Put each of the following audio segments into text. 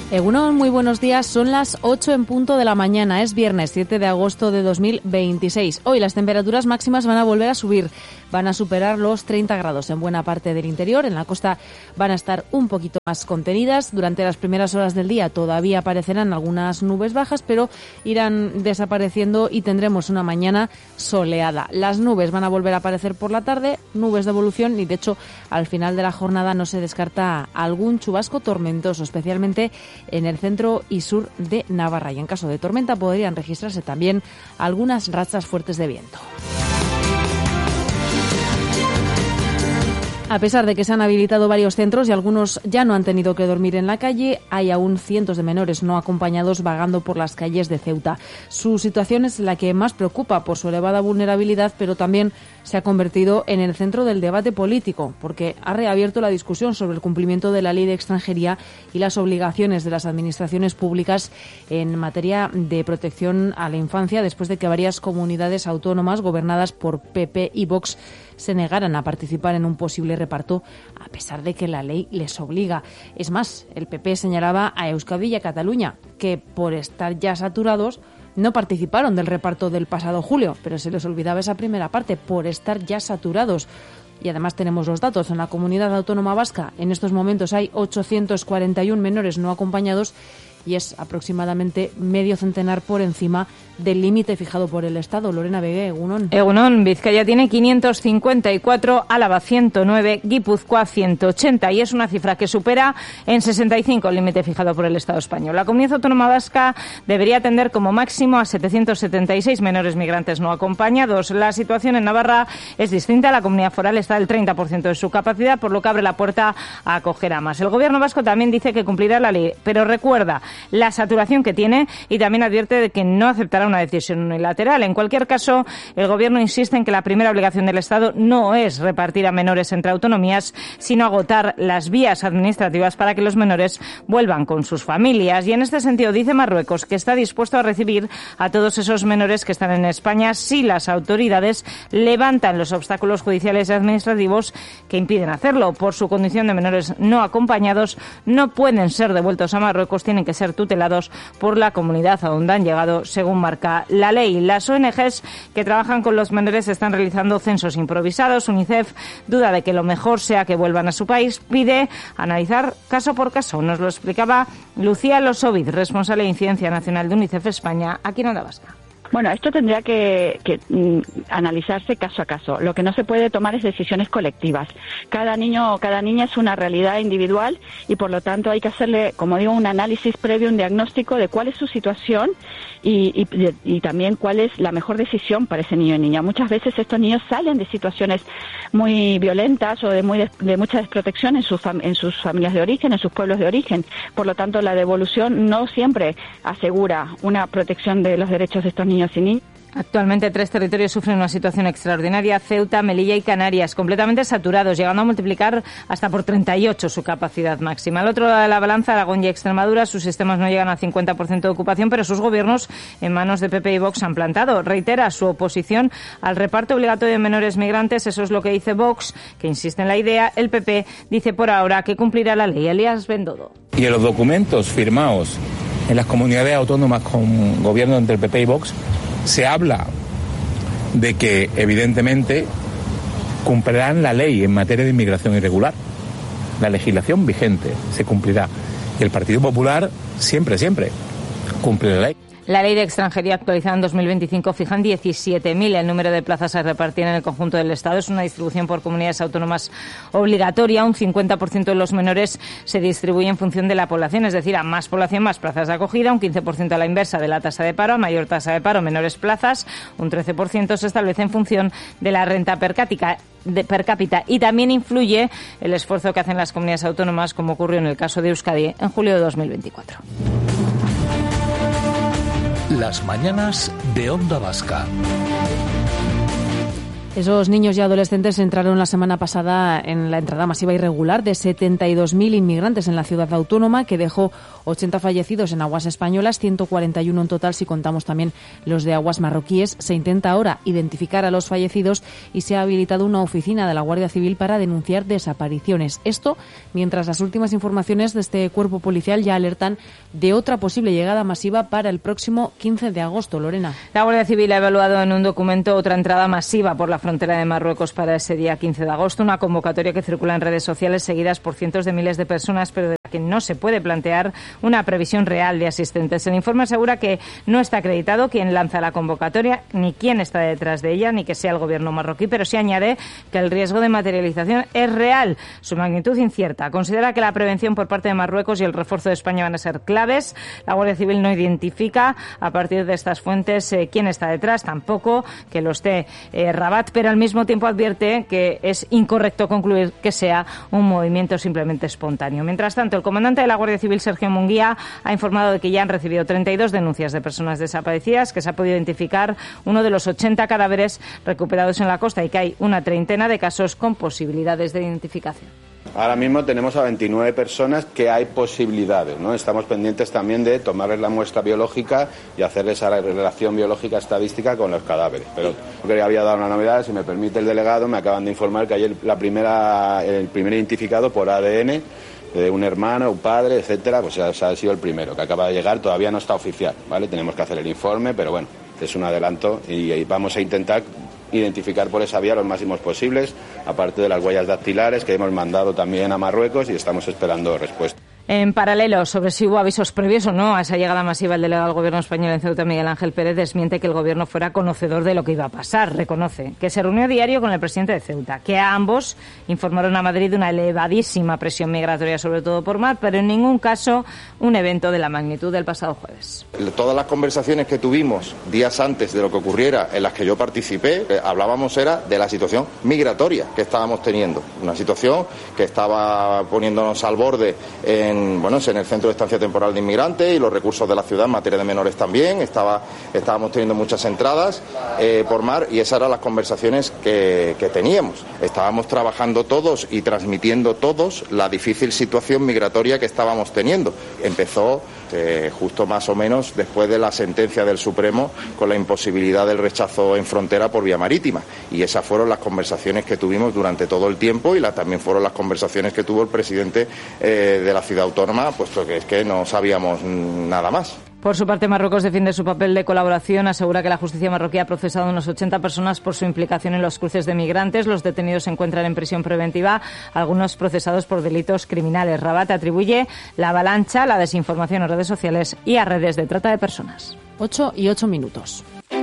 Egunon, muy buenos días. Son las 8 en punto de la mañana. Es viernes 7 de agosto de 2026. Hoy las temperaturas máximas van a volver a subir. Van a superar los 30 grados en buena parte del interior. En la costa van a estar un poquito más contenidas. Durante las primeras horas del día todavía aparecerán algunas nubes bajas, pero irán desapareciendo y tendremos una mañana soleada. Las nubes van a volver a aparecer por la tarde, nubes de evolución, y de hecho al final de la jornada no se descarta algún chubasco tormentoso, especialmente en el centro y sur de Navarra. Y en caso de tormenta podrían registrarse también algunas rachas fuertes de viento. A pesar de que se han habilitado varios centros y algunos ya no han tenido que dormir en la calle, hay aún cientos de menores no acompañados vagando por las calles de Ceuta. Su situación es la que más preocupa por su elevada vulnerabilidad, pero también se ha convertido en el centro del debate político, porque ha reabierto la discusión sobre el cumplimiento de la Ley de Extranjería y las obligaciones de las administraciones públicas en materia de protección a la infancia, después de que varias comunidades autónomas gobernadas por PP y Vox se negaran a participar en un posible reparto, a pesar de que la ley les obliga. Es más, el PP señalaba a Euskadi y a Cataluña, que por estar ya saturados no participaron del reparto del pasado julio, pero se les olvidaba esa primera parte, por estar ya saturados. Y además tenemos los datos. En la comunidad autónoma vasca en estos momentos hay 841 menores no acompañados y es aproximadamente medio centenar por encima del límite fijado por el Estado. Lorena Begué, Egunon. Egunon, Vizcaya tiene 554, Álava 109, Guipúzcoa 180 y es una cifra que supera en 65 el límite fijado por el Estado español. La comunidad autónoma vasca debería atender como máximo a 776 menores migrantes no acompañados. La situación en Navarra es distinta. La comunidad foral está al 30% de su capacidad, por lo que abre la puerta a acoger a más. El gobierno vasco también dice que cumplirá la ley, pero recuerda la saturación que tiene y también advierte de que no aceptará una decisión unilateral. En cualquier caso, el Gobierno insiste en que la primera obligación del Estado no es repartir a menores entre autonomías, sino agotar las vías administrativas para que los menores vuelvan con sus familias. Y en este sentido dice Marruecos que está dispuesto a recibir a todos esos menores que están en España si las autoridades levantan los obstáculos judiciales y administrativos que impiden hacerlo. Por su condición de menores no acompañados, no pueden ser devueltos a Marruecos, tienen que ser tutelados por la comunidad a donde han llegado, según marca la ley. Las ONGs que trabajan con los menores están realizando censos improvisados. UNICEF duda de que lo mejor sea que vuelvan a su país, pide analizar caso por caso. Nos lo explicaba Lucía Losovic, responsable de Incidencia Nacional de UNICEF España, aquí en Onda Vasca. Bueno, esto tendría que analizarse caso a caso. Lo que no se puede tomar es decisiones colectivas. Cada niño o cada niña es una realidad individual y, por lo tanto, hay que hacerle, como digo, un análisis previo, un diagnóstico de cuál es su situación y también cuál es la mejor decisión para ese niño o niña. Muchas veces estos niños salen de situaciones muy violentas o de mucha desprotección en sus familias de origen, en sus pueblos de origen. Por lo tanto, la devolución no siempre asegura una protección de los derechos de estos niños y niñas. Actualmente 3 territorios sufren una situación extraordinaria: Ceuta, Melilla y Canarias, completamente saturados, llegando a multiplicar hasta por 38 su capacidad máxima. Al otro lado de la balanza, Aragón y Extremadura, sus sistemas no llegan al 50% de ocupación, pero sus gobiernos, en manos de PP y Vox, han plantado. Reitera su oposición al reparto obligatorio de menores migrantes, eso es lo que dice Vox, que insiste en la idea. El PP dice por ahora que cumplirá la ley. Elías Bendodo. Y en los documentos firmados en las comunidades autónomas con gobierno entre el PP y Vox, se habla de que, evidentemente, cumplirán la ley en materia de inmigración irregular. La legislación vigente se cumplirá. Y el Partido Popular siempre cumple la ley. La Ley de Extranjería actualizada en 2025 fija en 17.000 el número de plazas a repartir en el conjunto del Estado. Es una distribución por comunidades autónomas obligatoria. Un 50% de los menores se distribuye en función de la población, es decir, a más población, más plazas de acogida. Un 15% a la inversa de la tasa de paro. A mayor tasa de paro, menores plazas. Un 13% se establece en función de la renta per cápita. Y también influye el esfuerzo que hacen las comunidades autónomas, como ocurrió en el caso de Euskadi en julio de 2024. Las mañanas de Onda Vasca. Esos niños y adolescentes entraron la semana pasada en la entrada masiva irregular de 72.000 inmigrantes en la ciudad autónoma, que dejó 80 fallecidos en aguas españolas, 141 en total si contamos también los de aguas marroquíes. Se intenta ahora identificar a los fallecidos y se ha habilitado una oficina de la Guardia Civil para denunciar desapariciones. Esto mientras las últimas informaciones de este cuerpo policial ya alertan de otra posible llegada masiva para el próximo 15 de agosto. Lorena. La Guardia Civil ha evaluado en un documento otra entrada masiva por la frontera de Marruecos para ese día 15 de agosto, una convocatoria que circula en redes sociales seguidas por cientos de miles de personas, pero de la que no se puede plantear una previsión real de asistentes. El informe asegura que no está acreditado quién lanza la convocatoria, ni quién está detrás de ella, ni que sea el gobierno marroquí, pero sí añade que el riesgo de materialización es real, su magnitud incierta. Considera que la prevención por parte de Marruecos y el refuerzo de España van a ser claves. La Guardia Civil no identifica a partir de estas fuentes quién está detrás, tampoco que lo esté Rabat, pero al mismo tiempo advierte que es incorrecto concluir que sea un movimiento simplemente espontáneo. Mientras tanto, el comandante de la Guardia Civil, Sergio Munguía, ha informado de que ya han recibido 32 denuncias de personas desaparecidas, que se ha podido identificar uno de los 80 cadáveres recuperados en la costa y que hay una treintena de casos con posibilidades de identificación. Ahora mismo tenemos a 29 personas que hay posibilidades, ¿no? Estamos pendientes también de tomarles la muestra biológica y hacer esa relación biológica estadística con los cadáveres. Pero creo que había dado una novedad, si me permite el delegado, me acaban de informar que ayer el primer identificado por ADN de un hermano, un padre, etcétera, pues ha sido el primero, que acaba de llegar, todavía no está oficial, ¿vale? Tenemos que hacer el informe, pero bueno, es un adelanto y vamos a intentar identificar por esa vía los máximos posibles, aparte de las huellas dactilares que hemos mandado también a Marruecos y estamos esperando respuesta. En paralelo, sobre si hubo avisos previos o no a esa llegada masiva, el delegado del Gobierno español en Ceuta, Miguel Ángel Pérez, desmiente que el Gobierno fuera conocedor de lo que iba a pasar. Reconoce que se reunió a diario con el presidente de Ceuta, que a ambos informaron a Madrid de una elevadísima presión migratoria, sobre todo por mar, pero en ningún caso un evento de la magnitud del pasado jueves. Todas las conversaciones que tuvimos días antes de lo que ocurriera, en las que yo participé, hablábamos era de la situación migratoria que estábamos teniendo. Una situación que estaba poniéndonos al borde en el centro de estancia temporal de inmigrantes y los recursos de la ciudad en materia de menores también. Estábamos teniendo muchas entradas por mar y esas eran las conversaciones que teníamos. Estábamos trabajando todos y transmitiendo todos la difícil situación migratoria que estábamos teniendo. Empezó justo más o menos después de la sentencia del Supremo con la imposibilidad del rechazo en frontera por vía marítima, y esas fueron las conversaciones que tuvimos durante todo el tiempo y también fueron las conversaciones que tuvo el presidente de la ciudad autónoma, puesto que es que no sabíamos nada más. Por su parte, Marruecos defiende su papel de colaboración, asegura que la justicia marroquí ha procesado a unos 80 personas por su implicación en los cruces de migrantes. Los detenidos se encuentran en prisión preventiva, algunos procesados por delitos criminales. Rabat atribuye la avalancha a la desinformación en redes sociales y a redes de trata de personas. 8:08.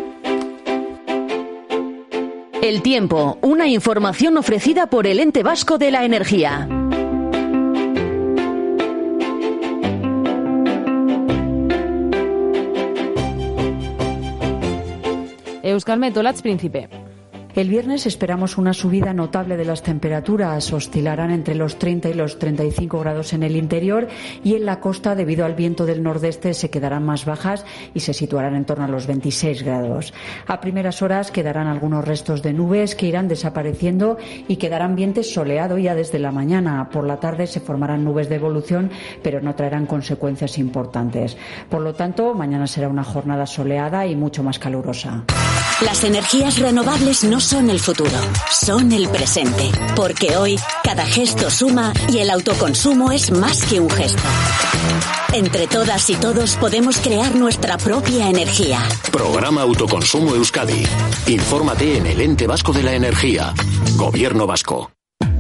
El tiempo, una información ofrecida por el Ente Vasco de la Energía. Euskalmet, Olatz Príncipe. El viernes esperamos una subida notable de las temperaturas. Oscilarán entre los 30 y los 35 grados en el interior y en la costa, debido al viento del nordeste, se quedarán más bajas y se situarán en torno a los 26 grados. A primeras horas quedarán algunos restos de nubes que irán desapareciendo y quedará ambiente soleado ya desde la mañana. Por la tarde se formarán nubes de evolución, pero no traerán consecuencias importantes. Por lo tanto, mañana será una jornada soleada y mucho más calurosa. Las energías renovables no son el futuro, son el presente. Porque hoy cada gesto suma y el autoconsumo es más que un gesto. Entre todas y todos podemos crear nuestra propia energía. Programa Autoconsumo Euskadi. Infórmate en el Ente Vasco de la Energía. Gobierno Vasco.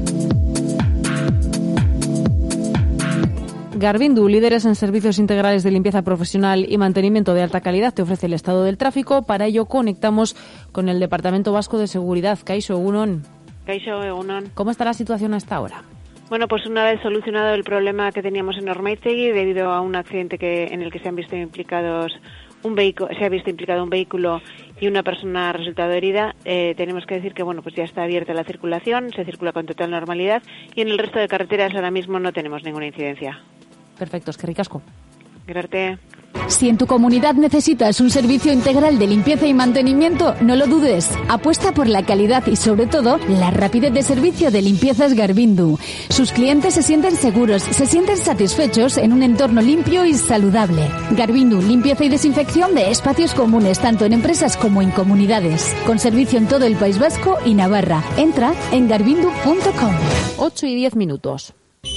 Garbindu, líderes en servicios integrales de limpieza profesional y mantenimiento de alta calidad, te ofrece el estado del tráfico. Para ello conectamos con el Departamento Vasco de Seguridad. Kaixo, egunon. Kaixo, egunon. ¿Cómo está la situación hasta ahora? Bueno, pues una vez solucionado el problema que teníamos en Ormaiztegui debido a un accidente en el que se ha visto implicado un vehículo y una persona ha resultado herida, tenemos que decir que pues ya está abierta la circulación, se circula con total normalidad y en el resto de carreteras ahora mismo no tenemos ninguna incidencia. Perfecto, eskerrik asko. Gracias. Si en tu comunidad necesitas un servicio integral de limpieza y mantenimiento, no lo dudes. Apuesta por la calidad y, sobre todo, la rapidez de servicio de Limpiezas Garbindu. Sus clientes se sienten seguros, se sienten satisfechos en un entorno limpio y saludable. Garbindu, limpieza y desinfección de espacios comunes, tanto en empresas como en comunidades. Con servicio en todo el País Vasco y Navarra. Entra en garbindu.com. 8:10.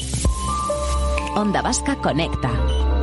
Onda Vasca Conecta.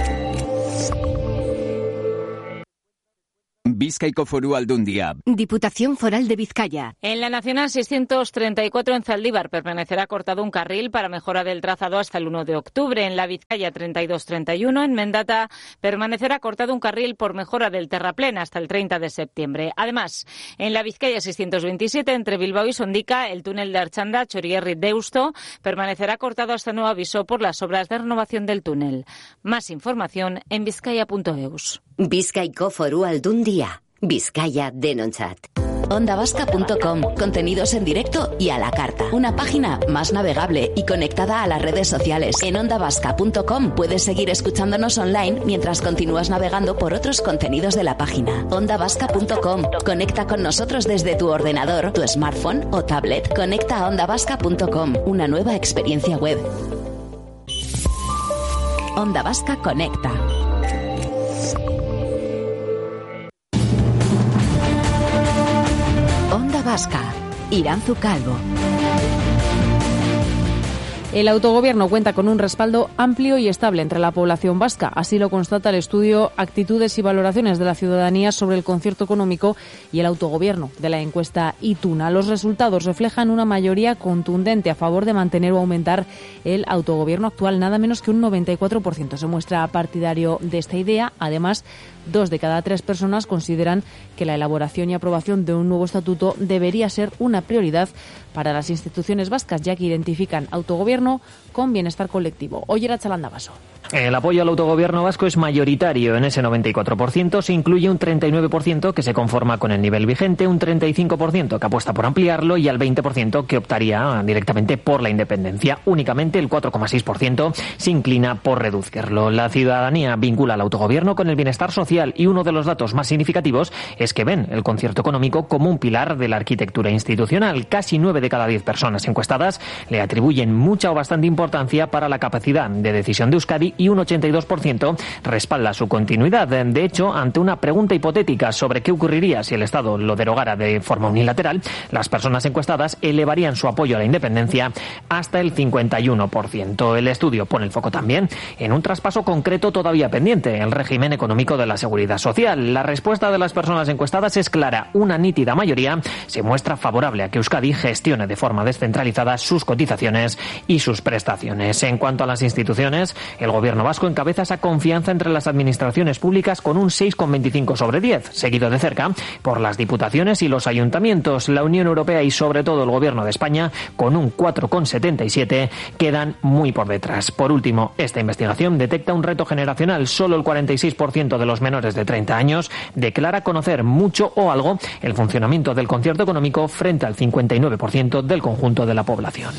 Bizkaiko Foru Aldundia. Diputación Foral de Vizcaya. En la Nacional 634 en Zaldívar permanecerá cortado un carril para mejora del trazado hasta el 1 de octubre. En la Vizcaya 3231 en Mendata permanecerá cortado un carril por mejora del terraplén hasta el 30 de septiembre. Además, en la Vizcaya 627 entre Bilbao y Sondica, el túnel de Archanda Chorierri-Deusto permanecerá cortado hasta nuevo aviso por las obras de renovación del túnel. Más información en bizkaia.eus. Bizkaiko Foru Aldundia. Vizcaya denontzat. Ondavasca.com. Contenidos en directo y a la carta. Una página más navegable y conectada a las redes sociales. En ondavasca.com puedes seguir escuchándonos online mientras continúas navegando por otros contenidos de la página. Ondavasca.com. Conecta con nosotros desde tu ordenador, tu smartphone o tablet. Conecta a ondavasca.com. Una nueva experiencia web. Onda Vasca Conecta. Onda Vasca, Iranzu Calvo. El autogobierno cuenta con un respaldo amplio y estable entre la población vasca. Así lo constata el estudio Actitudes y Valoraciones de la Ciudadanía sobre el concierto económico y el autogobierno de la encuesta Ituna. Los resultados reflejan una mayoría contundente a favor de mantener o aumentar el autogobierno actual. Nada menos que un 94% se muestra partidario de esta idea. Además, 2 de cada 3 personas consideran que la elaboración y aprobación de un nuevo estatuto debería ser una prioridad para las instituciones vascas, ya que identifican autogobierno con bienestar colectivo. Oyer Chalandabaso. El apoyo al autogobierno vasco es mayoritario. En ese 94% se incluye un 39% que se conforma con el nivel vigente, un 35% que apuesta por ampliarlo y al 20% que optaría directamente por la independencia. Únicamente el 4,6% se inclina por reducirlo. La ciudadanía vincula al autogobierno con el bienestar social y uno de los datos más significativos es que ven el concierto económico como un pilar de la arquitectura institucional. Casi 9 de cada 10 personas encuestadas le atribuyen mucha o bastante importancia para la capacidad de decisión de Euskadi y un 82% respalda su continuidad. De hecho, ante una pregunta hipotética sobre qué ocurriría si el Estado lo derogara de forma unilateral, las personas encuestadas elevarían su apoyo a la independencia hasta el 51%. El estudio pone el foco también en un traspaso concreto todavía pendiente, el régimen económico de la Seguridad Social. La respuesta de las personas encuestadas es clara. Una nítida mayoría se muestra favorable a que Euskadi gestione de forma descentralizada sus cotizaciones y sus prestaciones. En cuanto a las instituciones, el Gobierno vasco encabeza esa confianza entre las administraciones públicas con un 6,25 sobre 10, seguido de cerca por las diputaciones y los ayuntamientos. La Unión Europea y sobre todo el Gobierno de España, con un 4,77, quedan muy por detrás. Por último, esta investigación detecta un reto generacional. Solo el 46% de los menores de 30 años declara conocer mucho o algo el funcionamiento del concierto económico frente al 59% del conjunto de la población.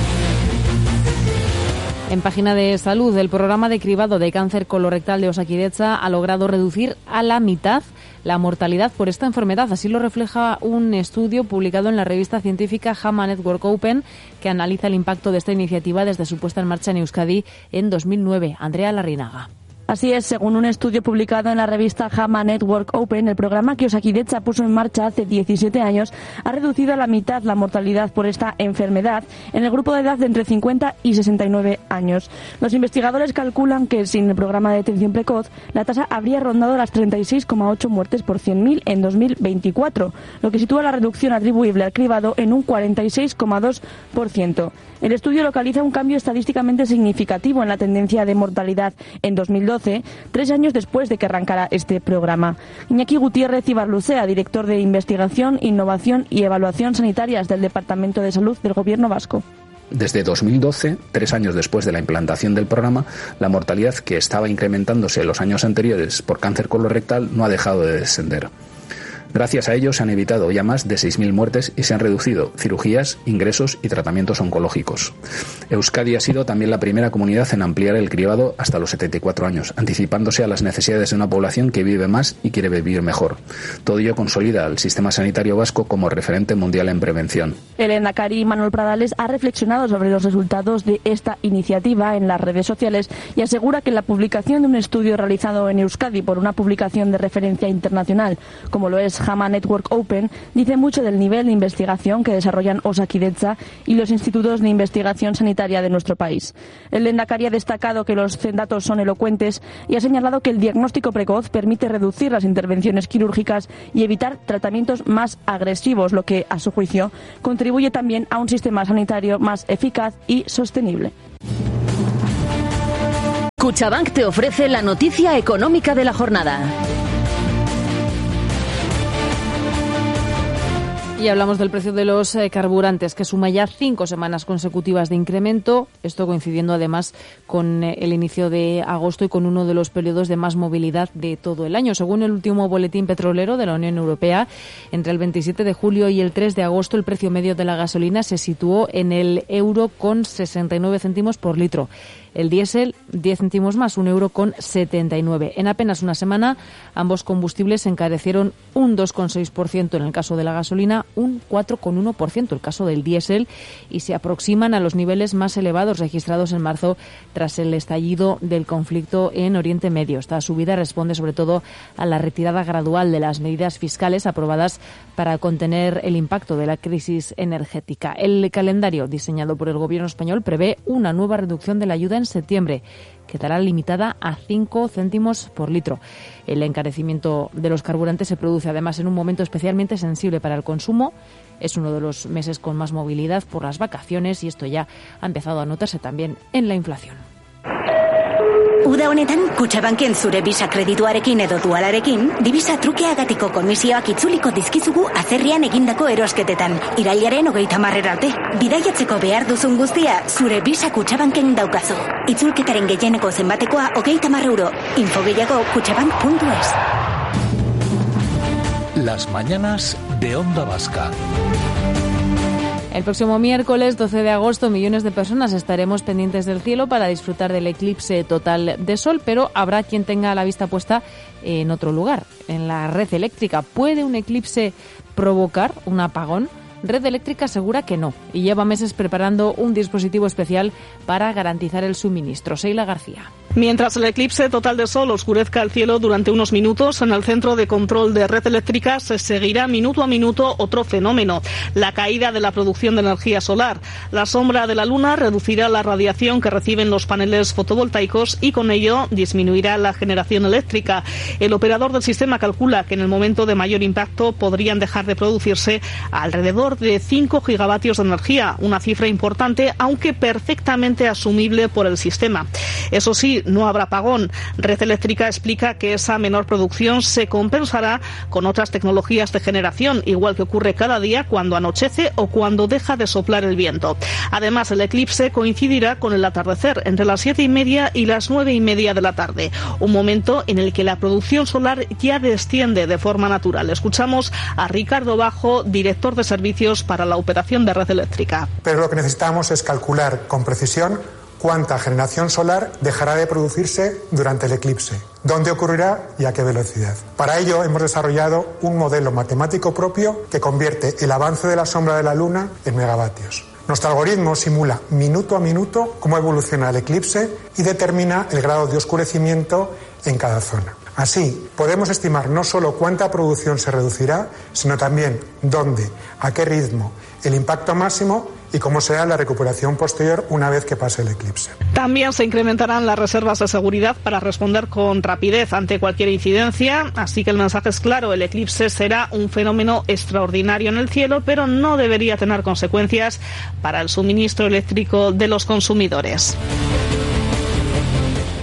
En página de salud, el programa de cribado de cáncer colorectal de Osakidetza ha logrado reducir a la mitad la mortalidad por esta enfermedad. Así lo refleja un estudio publicado en la revista científica JAMA Network Open, que analiza el impacto de esta iniciativa desde su puesta en marcha en Euskadi en 2009. Andrea Larrinaga. Así es, según un estudio publicado en la revista JAMA Network Open, el programa que Osakidetza puso en marcha hace 17 años ha reducido a la mitad la mortalidad por esta enfermedad en el grupo de edad de entre 50 y 69 años. Los investigadores calculan que sin el programa de detección precoz, la tasa habría rondado las 36,8 muertes por 100.000 en 2024, lo que sitúa la reducción atribuible al cribado en un 46,2%. El estudio localiza un cambio estadísticamente significativo en la tendencia de mortalidad en 2012, 3 años después de que arrancara este programa. Iñaki Gutiérrez Ibarlucea, director de Investigación, Innovación y Evaluación Sanitarias del Departamento de Salud del Gobierno vasco. Desde 2012, 3 años después de la implantación del programa, la mortalidad, que estaba incrementándose en los años anteriores por cáncer colorectal, no ha dejado de descender. Gracias a ello se han evitado ya más de 6.000 muertes y se han reducido cirugías, ingresos y tratamientos oncológicos. Euskadi ha sido también la primera comunidad en ampliar el cribado hasta los 74 años, anticipándose a las necesidades de una población que vive más y quiere vivir mejor. Todo ello consolida al sistema sanitario vasco como referente mundial en prevención. El lehendakari Manuel Pradales ha reflexionado sobre los resultados de esta iniciativa en las redes sociales y asegura que la publicación de un estudio realizado en Euskadi por una publicación de referencia internacional, como lo es JAMA Network Open, dice mucho del nivel de investigación que desarrollan Osakidetza y los institutos de investigación sanitaria de nuestro país. El lehendakari ha destacado que los datos son elocuentes y ha señalado que el diagnóstico precoz permite reducir las intervenciones quirúrgicas y evitar tratamientos más agresivos, lo que, a su juicio, contribuye también a un sistema sanitario más eficaz y sostenible. Cuchabank te ofrece la noticia económica de la jornada. Y hablamos del precio de los carburantes, que suma ya 5 semanas consecutivas de incremento, esto coincidiendo además con el inicio de agosto y con uno de los periodos de más movilidad de todo el año. Según el último boletín petrolero de la Unión Europea, entre el 27 de julio y el 3 de agosto el precio medio de la gasolina se situó en el €69 por litro. El diésel, 10 céntimos más, €1,79. En apenas una semana, ambos combustibles se encarecieron un 2,6% en el caso de la gasolina, un 4,1% el caso del diésel, y se aproximan a los niveles más elevados registrados en marzo tras el estallido del conflicto en Oriente Medio. Esta subida responde sobre todo a la retirada gradual de las medidas fiscales aprobadas para contener el impacto de la crisis energética. El calendario diseñado por el Gobierno español prevé una nueva reducción de la ayuda en septiembre, quedará limitada a 5 céntimos por litro. El encarecimiento de los carburantes se produce además en un momento especialmente sensible para el consumo. Es uno de los meses con más movilidad por las vacaciones y esto ya ha empezado a notarse también en la inflación. Uda honetan, Kutxabanken zure Visa kredituarekin edo dualarekin, Divisa trukeagatiko komisioak itzuliko dizkizugu atzerrian egindako erosketetan. Irailaren 30 arte. Bidaiatzeko behar duzun guztia, zure Visa Kutxabanken daukazu. Itzulketaren gehieneko zenbatekoa €30. Info gehiago kutxabank.es. Las mañanas de Onda Vasca. El próximo miércoles 12 de agosto millones de personas estaremos pendientes del cielo para disfrutar del eclipse total de sol, pero habrá quien tenga la vista puesta en otro lugar, en la red eléctrica. ¿Puede un eclipse provocar un apagón? Red Eléctrica asegura que no y lleva meses preparando un dispositivo especial para garantizar el suministro. Seila García. Mientras el eclipse total de sol oscurezca el cielo durante unos minutos, en el centro de control de Red Eléctrica se seguirá minuto a minuto otro fenómeno, la caída de la producción de energía solar. La sombra de la luna reducirá la radiación que reciben los paneles fotovoltaicos y con ello disminuirá la generación eléctrica. El operador del sistema calcula que en el momento de mayor impacto podrían dejar de producirse alrededor de 5 gigavatios de energía, una cifra importante aunque perfectamente asumible por el sistema. Eso sí, no habrá apagón. Red Eléctrica explica que esa menor producción se compensará con otras tecnologías de generación, igual que ocurre cada día cuando anochece o cuando deja de soplar el viento. Además, el eclipse coincidirá con el atardecer entre las 7:30 y las 9:30 de la tarde, un momento en el que la producción solar ya desciende de forma natural. Escuchamos a Ricardo Bajo, director de servicios para la operación de Red Eléctrica. Pero lo que necesitamos es calcular con precisión cuánta generación solar dejará de producirse durante el eclipse, dónde ocurrirá y a qué velocidad. Para ello hemos desarrollado un modelo matemático propio que convierte el avance de la sombra de la Luna en megavatios. Nuestro algoritmo simula minuto a minuto cómo evoluciona el eclipse y determina el grado de oscurecimiento en cada zona. Así, podemos estimar no solo cuánta producción se reducirá, sino también dónde, a qué ritmo, el impacto máximo y cómo será la recuperación posterior una vez que pase el eclipse. También se incrementarán las reservas de seguridad para responder con rapidez ante cualquier incidencia, así que el mensaje es claro, el eclipse será un fenómeno extraordinario en el cielo, pero no debería tener consecuencias para el suministro eléctrico de los consumidores.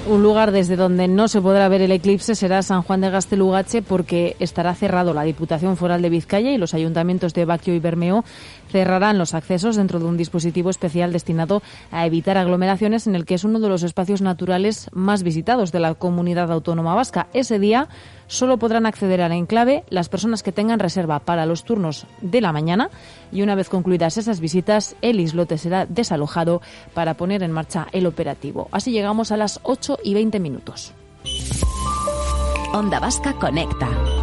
Un lugar desde donde no se podrá ver el eclipse será San Juan de Gaztelugatxe, porque estará cerrado. La Diputación Foral de Vizcaya y los ayuntamientos de Baquio y Bermeo cerrarán los accesos dentro de un dispositivo especial destinado a evitar aglomeraciones, en el que es uno de los espacios naturales más visitados de la comunidad autónoma vasca. Ese día solo podrán acceder al enclave las personas que tengan reserva para los turnos de la mañana, y una vez concluidas esas visitas, el islote será desalojado para poner en marcha el operativo. Así llegamos a las 8:20. Onda Vasca Conecta.